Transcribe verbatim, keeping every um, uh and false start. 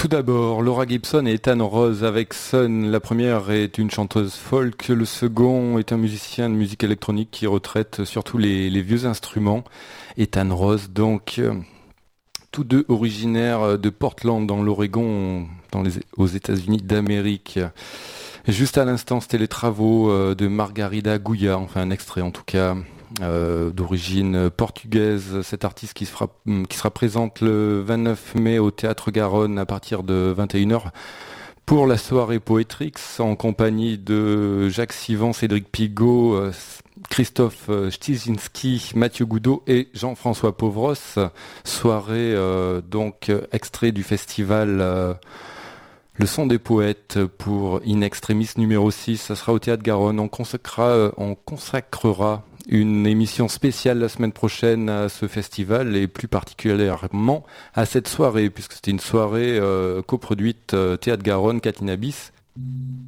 d'abord, Laura Gibson et Ethan Rose avec Sun. La première est une chanteuse folk, le second est un musicien de musique électronique qui retraite surtout les, les vieux instruments. Ethan Rose, donc, euh, tous deux originaires de Portland dans l'Oregon, dans les, aux États-Unis d'Amérique. Juste à l'instant, c'était les travaux euh, de Margarida Guia, enfin un extrait en tout cas. Euh, d'origine portugaise, cet artiste qui sera, qui sera présente le vingt-neuf mai au Théâtre Garonne à partir de vingt et une heures pour la soirée Poetrix en compagnie de Jacques Sivan, Cédric Pigault, euh, Christophe Szczyzinski, Mathieu Goudot et Jean-François Pauvros. Soirée euh, donc extrait du festival euh, Le Son des Poètes pour In Extremis numéro six. Ça sera au Théâtre Garonne. On consacrera, on consacrera une émission spéciale la semaine prochaine à ce festival et plus particulièrement à cette soirée puisque c'était une soirée euh, coproduite euh, Théâtre Garonne, Catinabis